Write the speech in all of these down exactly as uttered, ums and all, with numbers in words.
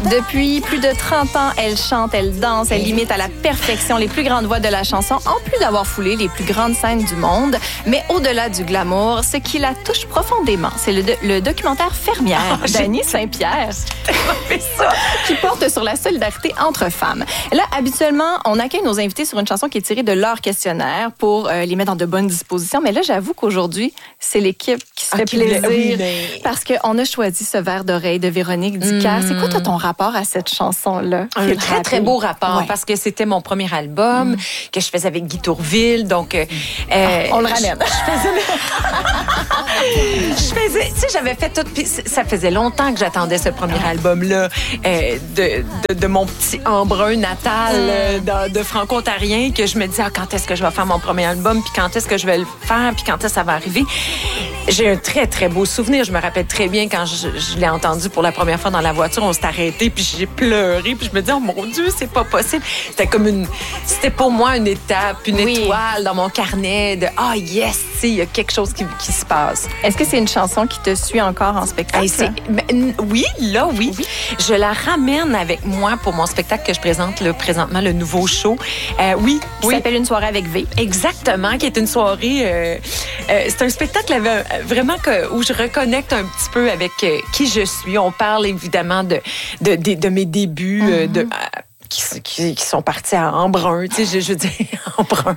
Depuis plus de trente ans, elle chante, elle danse, elle imite à la perfection les plus grandes voix de la chanson, en plus d'avoir foulé les plus grandes scènes du monde. Mais au-delà du glamour, ce qui la touche profondément, c'est le, le documentaire Fermière oh, d'Annie Saint-Pierre, ça, qui porte sur la solidarité entre femmes. Là, habituellement, on accueille nos invités sur une chanson qui est tirée de leur questionnaire pour euh, les mettre dans de bonnes dispositions. Mais là, j'avoue qu'aujourd'hui, c'est l'équipe qui se fait okay, plaisir oui, mais... parce qu'on a choisi ce verre d'oreille de Véronique Dicker. Mmh. C'est quoi, toi, ton rapport à cette chanson-là? Un très, rappelle? très beau rapport, ouais. parce que c'était mon premier album mmh. que je faisais avec Guy Tourville. Donc, euh, euh, on le ramène. Je, je faisais... je faisais... Tu sais, j'avais fait tout... Puis ça faisait longtemps que j'attendais ce premier album-là euh, de, de, de mon petit embrun natal euh, de, de franco-ontarien, que je me disais, ah, quand est-ce que je vais faire mon premier album, puis quand est-ce que je vais le faire, puis quand est-ce que ça va arriver. J'ai un très, très beau souvenir. Je me rappelle très bien quand je, je l'ai entendu pour la première fois dans la voiture, on s'est arrêté, puis j'ai pleuré, puis je me disais, oh mon Dieu, c'est pas possible. C'était comme une... C'était pour moi une étape, une oui. étoile dans mon carnet de, ah, oh, yes, il y a quelque chose qui, qui se passe. Est-ce que c'est une chanson qui te suit encore en spectacle? Hey, c'est, ben, oui, là, oui. oui. Je la ramène avec moi pour mon spectacle que je présente là, présentement, le nouveau show. Euh, oui. Qui oui. s'appelle Une soirée avec V. Exactement, qui est une soirée... Euh, euh, c'est un spectacle euh, vraiment que, où je reconnecte un petit peu avec euh, qui je suis. On parle évidemment de, de, de, de mes débuts, mm-hmm. euh, de... Euh, Qui, qui, qui sont partis à Embrun, tu sais, je, je dis Embrun.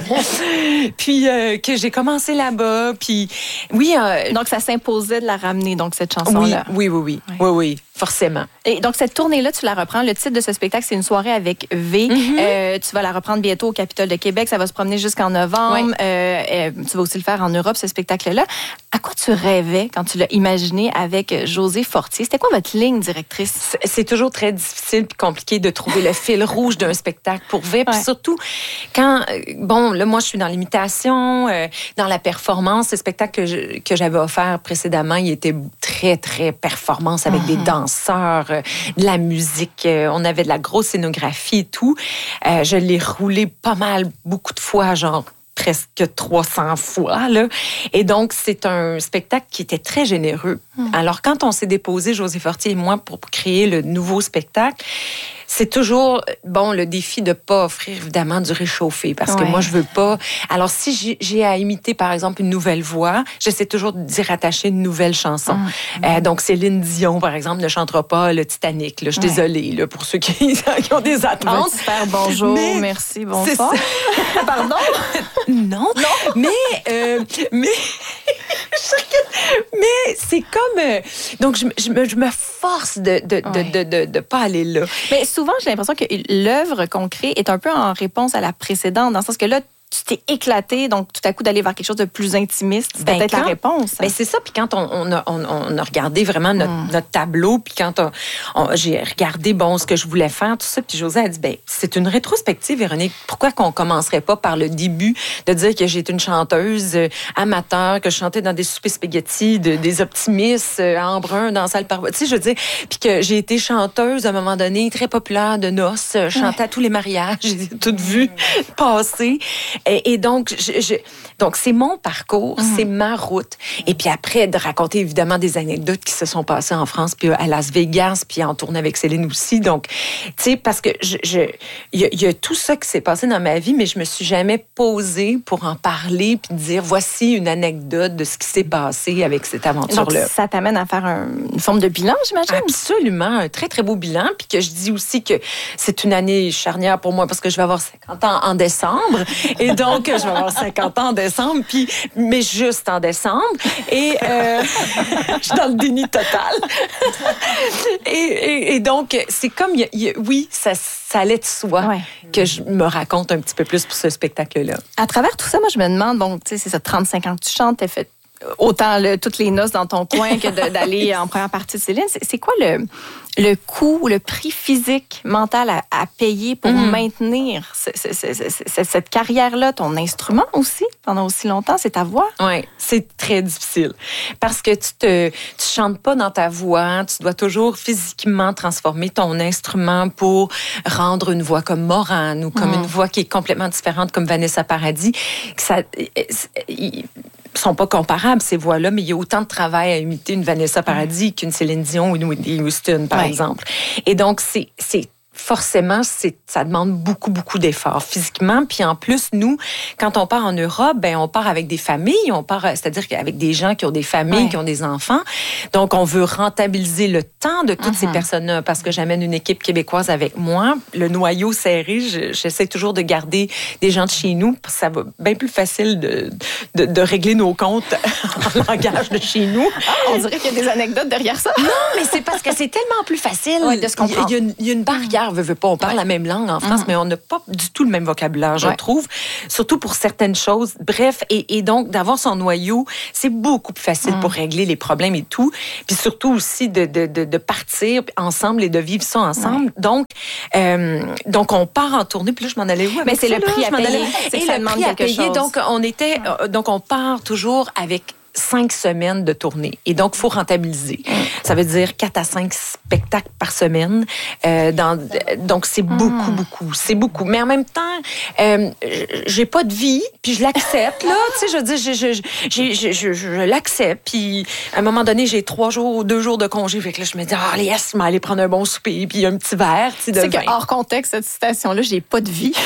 Puis euh, que j'ai commencé là-bas, puis oui. Euh, donc ça s'imposait de la ramener, donc cette chanson-là. Oui, oui, oui, oui, oui, oui, forcément. Et donc cette tournée-là, tu la reprends. Le titre de ce spectacle, c'est Une soirée avec V. Mm-hmm. Euh, tu vas la reprendre bientôt au Capitole de Québec. Ça va se promener jusqu'en novembre. Oui. Euh, euh, tu vas aussi le faire en Europe, ce spectacle-là. À quoi tu rêvais quand tu l'as imaginé avec Josée Fortier? C'était quoi votre ligne directrice? C'est, c'est toujours très difficile et compliqué de trouver le fil rouge d'un spectacle pour V. Puis ouais. surtout, quand, bon, là, moi, je suis dans l'imitation, euh, dans la performance. Le spectacle que, je, que j'avais offert précédemment, il était très, très performance avec mm-hmm. des danseurs, euh, de la musique. Euh, on avait de la grosse scénographie et tout. Euh, je l'ai roulé pas mal, beaucoup de fois, genre presque trois cents fois, là. Et donc, c'est un spectacle qui était très généreux. Mm. Alors, quand on s'est déposé, Josée Fortier et moi, pour créer le nouveau spectacle, c'est toujours, bon, le défi de ne pas offrir, évidemment, du réchauffé, parce ouais. que moi, je veux pas... Alors, si j'ai, j'ai à imiter, par exemple, une nouvelle voix, j'essaie toujours d'y rattacher une nouvelle chanson. Mmh. Euh, donc, Céline Dion, par exemple, ne chantera pas le Titanic. Là. Je suis ouais. désolée là, pour ceux qui, qui ont des attentes. Super, bonjour, mais merci, bonsoir. Pardon? Non, non. Mais... Euh, mais... mais c'est comme... Euh, donc, je, je, me, je me force de ne de, ouais. de, de, de, de pas aller là. Mais souvent, j'ai l'impression que l'œuvre qu'on crée est un peu en réponse à la précédente, dans le sens que là, tu t'es éclaté, donc tout à coup d'aller vers quelque chose de plus intimiste, c'est ben peut-être quand, la réponse. Ben c'est ça, puis quand on, on, a, on, on a regardé vraiment notre, mm. notre tableau, puis quand on, on, j'ai regardé bon, ce que je voulais faire, tout ça, puis Josée a dit, ben c'est une rétrospective, Véronique, pourquoi qu'on commencerait pas par le début de dire que j'ai été une chanteuse amateur, que je chantais dans des soupers spaghettis, de, des optimistes, à Embrun, dans la salle par... Tu sais, je veux dire, puis que j'ai été chanteuse à un moment donné, très populaire de noces, je chantais ouais. à tous les mariages, j'ai tout vu passer. Et, et donc, je, je, donc, c'est mon parcours, mmh. c'est ma route. Et puis après, de raconter évidemment des anecdotes qui se sont passées en France, puis à Las Vegas, puis en tournée avec Céline aussi. Donc, tu sais, parce que je, je, y a, y a tout ça qui s'est passé dans ma vie, mais je me suis jamais posée pour en parler, puis dire voici une anecdote de ce qui s'est passé avec cette aventure-là. Donc, ça t'amène à faire un, une forme de bilan, j'imagine? Absolument, un très très beau bilan, puis que je dis aussi que c'est une année charnière pour moi parce que je vais avoir cinquante ans en décembre. Et donc, je vais avoir cinquante ans en décembre, puis, mais juste en décembre. Et euh, je suis dans le déni total. et, et, et donc, c'est comme, y a, y a, oui, ça, ça allait de soi ouais. que je me raconte un petit peu plus pour ce spectacle-là. À travers tout ça, moi, je me demande, bon, tu sais, c'est ça, trente-cinq ans que tu chantes, t'as fait autant le, toutes les noces dans ton coin que de, d'aller en première partie de Céline. C'est, c'est quoi le, le coût, le prix physique, mental à, à payer pour mmh. maintenir ce, ce, ce, ce, cette carrière-là, ton instrument aussi, pendant aussi longtemps, c'est ta voix? Oui, c'est très difficile. Parce que tu te, tu chantes pas dans ta voix, tu dois toujours physiquement transformer ton instrument pour rendre une voix comme Morane ou comme mmh. une voix qui est complètement différente comme Vanessa Paradis. Que ça... sont pas comparables, ces voix-là, mais il y a autant de travail à imiter une Vanessa Paradis qu'une Céline Dion ou une Whitney Houston, par ouais. exemple. Et donc, c'est, c'est forcément, c'est, ça demande beaucoup, beaucoup d'efforts physiquement. Puis en plus, nous, quand on part en Europe, ben on part avec des familles, on part, c'est-à-dire qu'avec des gens qui ont des familles, ouais. qui ont des enfants. Donc, on veut rentabiliser le temps de toutes uh-huh. ces personnes-là parce que j'amène une équipe québécoise avec moi. Le noyau serré, je, j'essaie toujours de garder des gens de chez nous parce que ça va bien plus facile de, de, de régler nos comptes en langage de chez nous. Ah, on dirait qu'il y a des anecdotes derrière ça. Non, mais c'est parce que c'est tellement plus facile. Ouais, de se comprendre. Il y a, il y a une barrière. Veut, veut pas, on parle ouais. la même langue en France, mm-hmm. mais on n'a pas du tout le même vocabulaire, je ouais. trouve, surtout pour certaines choses. Bref, et, et donc, d'avoir son noyau, c'est beaucoup plus facile mm. pour régler les problèmes et tout, puis surtout aussi de, de, de, de partir ensemble et de vivre ça ensemble. Ouais. Donc, euh, donc, on part en tournée, puis là, je m'en allais où? Mais c'est le prix à payer. C'est le prix à payer. Donc, on était, ouais. donc, on part toujours avec cinq semaines de tournée. Et donc, il faut rentabiliser. Mm. Ça veut dire quatre à cinq spectacles par semaine. Euh, dans, donc, c'est mm. beaucoup, beaucoup. C'est beaucoup. Mais en même temps, euh, j'ai pas de vie, puis je l'accepte, là. Tu sais, je veux dire, je, je, je, je, je, je l'accepte. Puis, à un moment donné, j'ai trois jours, deux jours de congé. Fait que là, je me dis, ah, oh, yes, je vais aller prendre un bon souper, puis un petit verre, tu sais, de c'est vin. Que, hors contexte, cette citation-là, j'ai pas de vie.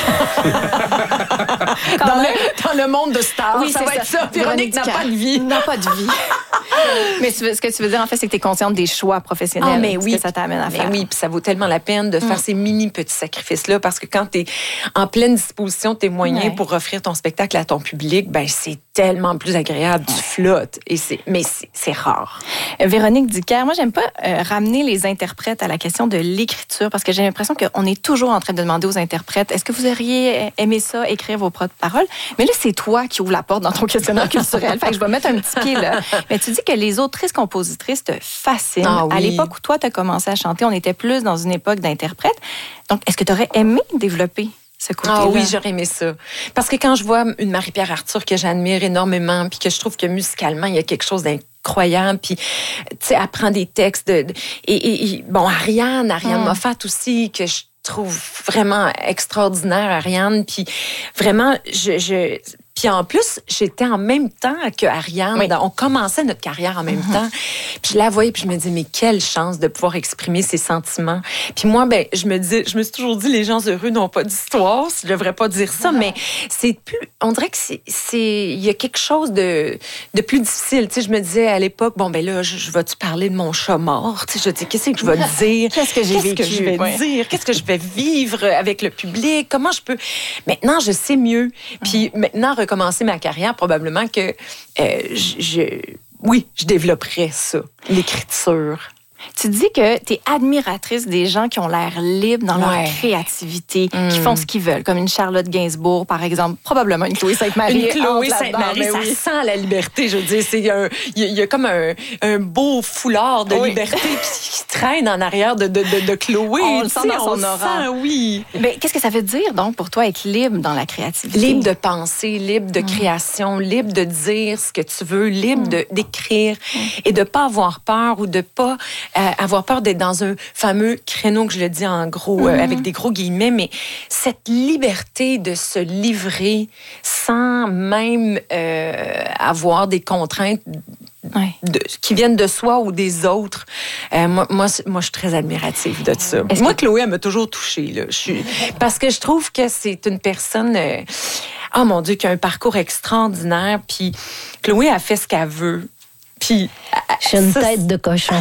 dans, le, dans le monde de stars, oui, ça va ça. être ça. Véronique n'a pas de vie. Pas de vie. Mais ce que tu veux dire, en fait, c'est que tu es consciente des choix professionnels ah, mais oui. que ça t'amène à mais faire. Oui, puis ça vaut tellement la peine de faire mm. ces mini petits sacrifices-là parce que quand tu es en pleine disposition de tes moyens ouais. pour offrir ton spectacle à ton public, ben c'est tellement plus agréable, tu flottes. Et c'est, mais c'est, c'est rare. Euh, Véronique Dicker, moi, j'aime pas euh, ramener les interprètes à la question de l'écriture parce que j'ai l'impression qu'on est toujours en train de demander aux interprètes est-ce que vous auriez aimé ça, écrire vos propres paroles? Mais là, c'est toi qui ouvre la porte dans ton questionnaire culturel. Fait que je vais mettre un petit pied là. Mais tu dis que les autrices-compositrices te fascinent. Ah, oui. À l'époque où toi, tu as commencé à chanter, on était plus dans une époque d'interprète. Donc, est-ce que tu aurais aimé développer ce côté-là? Ah oui, j'aurais aimé ça. Parce que quand je vois une Marie-Pierre Arthur que j'admire énormément, puis que je trouve que musicalement, il y a quelque chose d'incroyable, puis tu sais, elle prend des textes de... de et, et, et bon, Ariane, Ariane hum. Moffat aussi, que je trouve vraiment extraordinaire, Ariane, puis vraiment, je... je Puis en plus, j'étais en même temps que Ariane. Oui. On commençait notre carrière en même mm-hmm. temps. Puis je la voyais, puis je me disais, mais quelle chance de pouvoir exprimer ses sentiments. Puis moi, ben, je me dis, je me suis toujours dit, les gens heureux n'ont pas d'histoire. Je devrais pas dire ça, mm-hmm. mais c'est plus. On dirait que c'est, c'est, il y a quelque chose de, de plus difficile. Tu sais, je me disais à l'époque, bon ben là, je, je vais-tu parler de mon chat mort. Tu sais, je dis, qu'est-ce que je vais dire Qu'est-ce que j'ai qu'est-ce vécu que je vais ouais. dire Qu'est-ce que je vais vivre avec le public Comment je peux Maintenant, je sais mieux. Puis mm-hmm. maintenant. Commencer ma carrière, probablement que euh, je, je, oui, je développerais ça, l'écriture. Tu dis que tu es admiratrice des gens qui ont l'air libres dans ouais. leur créativité, mm. qui font ce qu'ils veulent, comme une Charlotte Gainsbourg, par exemple, probablement une Chloé Sainte-Marie. Une Chloé Sainte-Marie, ça oui. sent la liberté, je veux dire. Il y, y a comme un, un beau foulard de oui. liberté qui traîne en arrière de, de, de, de Chloé. On le sent dans son aura. Sent, oui. Mais qu'est-ce que ça veut dire, donc, pour toi, être libre dans la créativité? Libre de penser, libre de mm. création, libre de dire ce que tu veux, libre mm. de, d'écrire mm. et de ne pas avoir peur ou de ne pas... Euh, avoir peur d'être dans un fameux créneau, que je le dis en gros, mm-hmm. euh, avec des gros guillemets, mais cette liberté de se livrer sans même euh, avoir des contraintes ouais. de, qui viennent de soi ou des autres. Euh, moi, moi, moi, je suis très admirative de ça. Est-ce moi, que... Chloé, elle m'a toujours touchée. Là. Je suis... Parce que je trouve que c'est une personne... Euh... Oh mon Dieu, qui a un parcours extraordinaire. Puis Chloé a fait ce qu'elle veut. Puis... J'ai une ça, tête de cochon.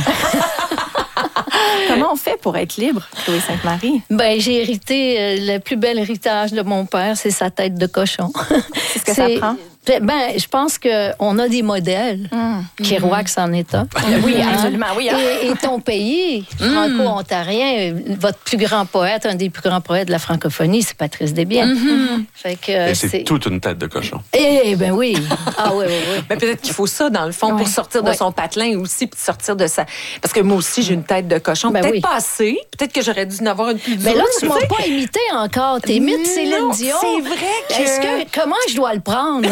Comment on fait pour être libre, Chloé Sainte-Marie? Ben, j'ai hérité, euh, le plus bel héritage de mon père, c'est sa tête de cochon. C'est ce que c'est... ça prend? Ben, je pense qu'on a des modèles. Mmh. Kerouac, c'en est un. Oui, absolument, oui. Hein? Et, et ton pays, franco-ontarien, votre plus grand poète, un des plus grands poètes de la francophonie, c'est Patrice Desbiens. Mmh. Fait que, et c'est, c'est toute une tête de cochon. Eh ben oui. Ah oui, oui, oui. Ben, peut-être qu'il faut ça, dans le fond, ouais. pour sortir de ouais. son patelin aussi, puis sortir de sa... Parce que moi aussi, j'ai une tête de cochon. Ben peut-être oui. pas assez. Peut-être que j'aurais dû en avoir une plus dure. Mais là, tu ne m'as pas imité encore. T'imites Céline Dion. C'est vrai que... Est-ce que... Comment je dois le prendre?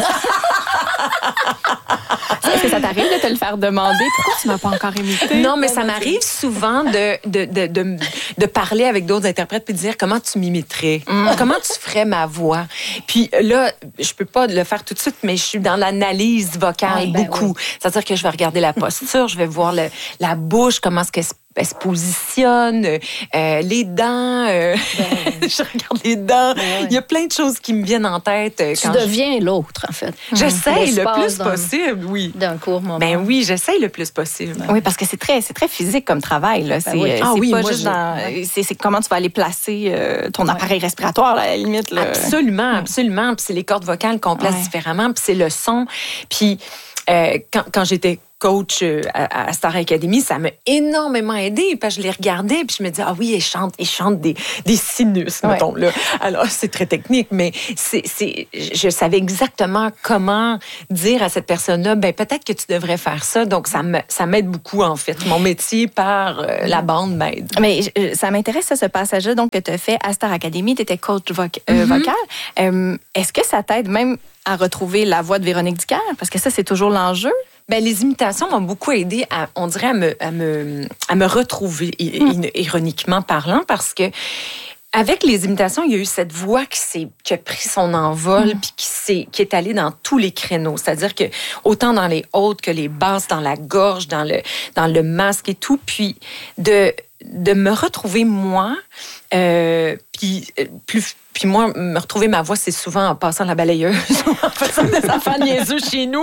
Est-ce que ça t'arrive de te le faire demander? Pourquoi tu ne m'as pas encore imité? Non, mais ça m'arrive souvent de, de, de, de, de parler avec d'autres interprètes puis de dire comment tu m'imiterais, mm. comment tu ferais ma voix. Puis là, je peux pas le faire tout de suite, mais je suis dans l'analyse vocale oui, ben beaucoup. Oui. C'est-à-dire que je vais regarder la posture, je vais voir le, la bouche, comment est-ce qu'elle se Elle se positionne, euh, les dents, euh, ben, je regarde les dents. Ben ouais. Il y a plein de choses qui me viennent en tête. Tu quand deviens je... l'autre, en fait. J'essaye le plus possible, oui. D'un court moment. Ben oui, j'essaye le plus possible. Ben. Oui, parce que c'est très, c'est très physique comme travail. Là. C'est, ben oui. ah, c'est oui, pas juste dans... C'est, c'est comment tu vas aller placer euh, ton ouais. appareil respiratoire, là, à la limite. Là. Absolument, absolument. Puis c'est les cordes vocales qu'on place ouais. différemment. Puis c'est le son. Puis euh, quand, quand j'étais coach à, à Star Academy, ça m'a énormément aidé. Parce que je les regardais, puis je me disais, ah oui, ils chantent, ils chantent des, des sinus, ouais. mettons, là. Alors, c'est très technique, mais c'est, c'est, je savais exactement comment dire à cette personne-là, ben peut-être que tu devrais faire ça. Donc, ça, me, ça m'aide beaucoup, en fait. Mon métier par euh, la bande m'aide. Mais ça m'intéresse, ça, ce passage-là donc, que tu as fait à Star Academy. Tu étais coach voc- euh, mm-hmm. vocal. Euh, est-ce que ça t'aide même à retrouver la voix de Véronique Dicker? Parce que ça, c'est toujours l'enjeu. Ben, les imitations m'ont beaucoup aidé, à, on dirait, à me, à me, à me retrouver, mm. ironiquement parlant, parce que avec les imitations, il y a eu cette voix qui, s'est, qui a pris son envol mm. puis qui, s'est, qui est allée dans tous les créneaux. C'est-à-dire que autant dans les hautes que les basses, dans la gorge, dans le, dans le masque et tout. Puis de, de me retrouver moi, euh, puis plus... Puis moi, me retrouver ma voix, c'est souvent en passant la balayeuse ou en faisant des affaires niaiseux chez nous.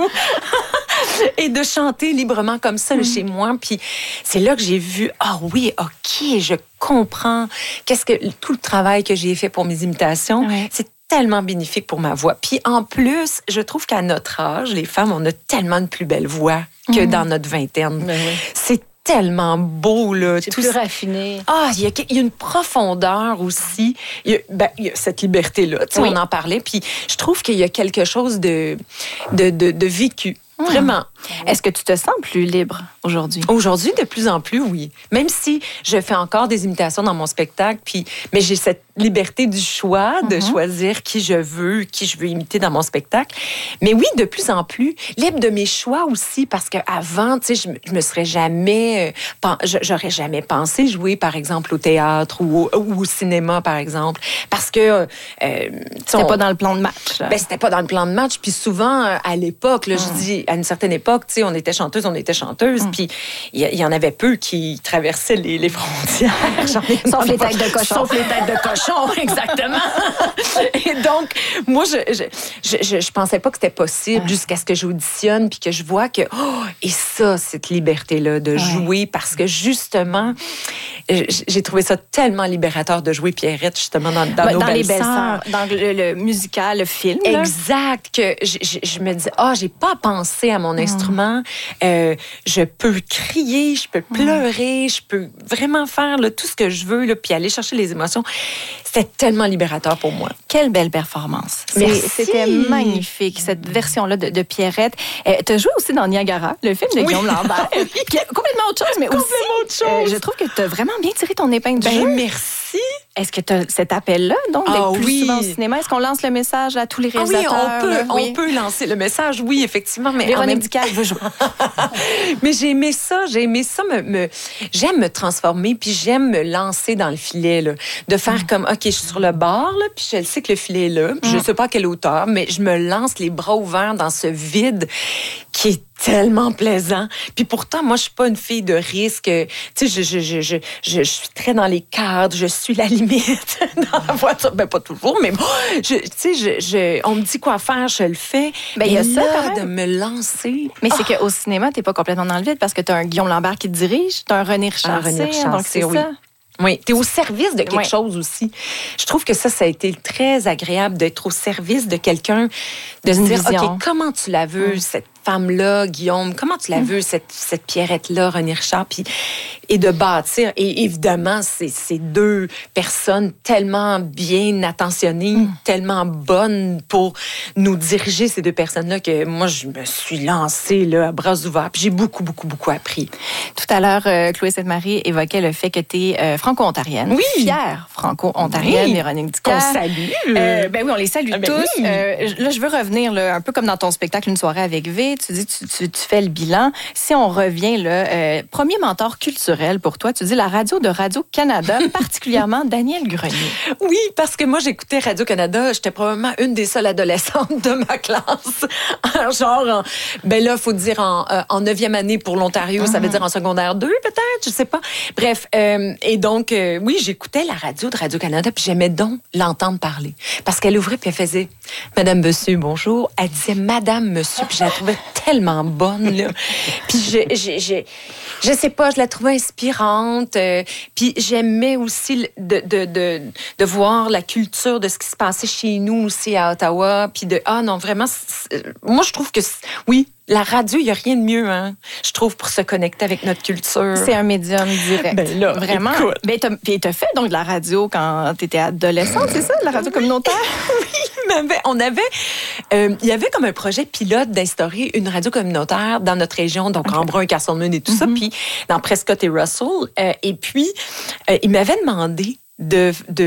Et de chanter librement comme ça, mm. chez moi. Puis c'est là que j'ai vu, ah oui, OK, je comprends. Qu'est-ce que tout le travail que j'ai fait pour mes imitations, ouais. c'est tellement bénéfique pour ma voix. Puis en plus, je trouve qu'à notre âge, les femmes, on a tellement de plus belles voix que mm. dans notre vingtaine. Ben oui. C'est tellement beau, là. C'est tout plus raffiné. Ah, il y, y a une profondeur aussi. Il y a, ben, il y a cette liberté-là. Tu sais, oui. on en parlait. Puis je trouve qu'il y a quelque chose de, de, de, de vécu. Mmh. Vraiment. Est-ce que tu te sens plus libre aujourd'hui? Aujourd'hui, de plus en plus, oui. Même si je fais encore des imitations dans mon spectacle, puis, mais j'ai cette liberté du choix de mmh. choisir qui je veux, qui je veux imiter dans mon spectacle. Mais oui, de plus en plus, libre de mes choix aussi, parce qu'avant, tu sais, je, je me serais jamais, euh, j'aurais jamais pensé jouer, par exemple, au théâtre ou au, ou au cinéma, par exemple, parce que... Euh, c'était on, pas dans le plan de match. Ben, c'était pas dans le plan de match, puis souvent, à l'époque, là, mmh. je dis, à une certaine époque, tu sais, on était chanteuse, on était chanteuse, mmh. puis il y, y en avait peu qui traversaient les, les frontières. Sauf les têtes de cochon. Sauf les têtes de cochon, exactement. Et donc, moi, je, je, je, je, je pensais pas que c'était possible ouais. jusqu'à ce que j'auditionne puis que je vois que, oh, et ça, cette liberté-là de ouais. jouer, parce que justement, j'ai trouvé ça tellement libérateur de jouer Pierrette, justement, dans, dans ouais, nos dans belles les belles sœurs. Dans le, le musical, le film. Là. Exact. Que je, je, je me dis, ah, oh, j'ai pas pensé à mon mmh. instrument. Euh, je peux crier, je peux pleurer, mmh. je peux vraiment faire là, tout ce que je veux, là, puis aller chercher les émotions. C'était tellement libérateur pour moi. Quelle belle performance. Merci. C'était magnifique, cette version-là de, de Pierrette. Euh, tu as joué aussi dans Niagara, le film de oui. Guillaume Lambert. complètement autre chose, mais complètement aussi, autre chose. Euh, je trouve que tu as vraiment bien tiré ton épingle du ben, jeu. Merci. Est-ce que tu as cet appel-là, donc, d'être ah, plus oui. souvent au cinéma? Est-ce qu'on lance le message à tous les réalisateurs? Ah oui, on peut, oui. on peut lancer le message, oui, effectivement. Mais Véronique même... Dicker veut jouer. Mais j'ai aimé ça, j'ai aimé ça. Me, me... J'aime me transformer, puis j'aime me lancer dans le filet, là. De faire mm. comme, OK, je suis sur le bord, là, puis je sais que le filet est là, puis mm. je ne sais pas à quelle hauteur, mais je me lance les bras ouverts dans ce vide qui est tellement plaisant. Puis pourtant, moi, je suis pas une fille de risque. Tu sais, je, je, je, je, je, je suis très dans les cadres, je suis la limite dans la voiture. Ben, pas toujours, mais je, tu sais, je, je, on me dit quoi faire, je le fais. Ben, il y a ça, quand même. De me lancer. Mais oh. c'est qu'au cinéma, t'es pas complètement dans le vide parce que t'as un Guillaume Lambert qui te dirige, t'as un René Richard. Un René Richard, donc c'est oui. ça. Oui, tu es au service de quelque oui. chose aussi. Je trouve que ça, ça a été très agréable d'être au service de quelqu'un, de se dire, vision. OK, comment tu la veux, mm. cette femme-là, Guillaume, comment tu la veux, mm. cette, cette Pierrette-là, René Richard, puis, et de bâtir. Et évidemment, c'est ces deux personnes tellement bien attentionnées, mm. tellement bonnes pour nous diriger, ces deux personnes-là, que moi, je me suis lancée là, à bras ouverts, puis j'ai beaucoup, beaucoup, beaucoup appris. Tout à l'heure, euh, Chloé Sainte-Marie évoquait le fait que tu es euh, franco-ontarienne. Oui. Fière franco-ontarienne, oui. Véronique Dicker. On salue. Euh, ben oui, on les salue ah, ben tous. Oui. Euh, là, je veux revenir là, un peu comme dans ton spectacle Une soirée avec V. tu dis, tu, tu, tu fais le bilan. Si on revient, là, euh, premier mentor culturel pour toi, tu dis la radio de Radio-Canada, particulièrement Daniel Grenier. Oui, parce que moi, j'écoutais Radio-Canada. J'étais probablement une des seules adolescentes de ma classe. Genre, en, ben là, il faut dire en, en neuvième année pour l'Ontario, mm-hmm. ça veut dire en secondaire deux, peut-être, je sais pas. Bref, euh, et donc, euh, oui, j'écoutais la radio de Radio-Canada, puis j'aimais donc l'entendre parler. Parce qu'elle ouvrait, puis elle faisait « Madame, Monsieur, bonjour ». Elle disait « Madame, Monsieur », puis je la trouvais tellement bonne, là. Puis je, je, je, je sais pas, je la trouvais inspirante. Euh, puis j'aimais aussi de, de, de, de voir la culture de ce qui se passait chez nous aussi à Ottawa. Puis de, ah non, vraiment, moi, je trouve que, oui, la radio, il n'y a rien de mieux, hein, je trouve, pour se connecter avec notre culture. C'est un médium direct. Ben là, vraiment. Écoute. Ben, t'as, puis t'as fait donc de la radio quand t'étais adolescente, c'est ça, de la radio communautaire? Oui, mais on avait, euh, il y avait comme un projet pilote d'instaurer une radio communautaire dans notre région, donc okay. Embrun, Castlemaine et tout mm-hmm. ça, puis dans Prescott et Russell. Euh, et puis, euh, il m'avait demandé de, de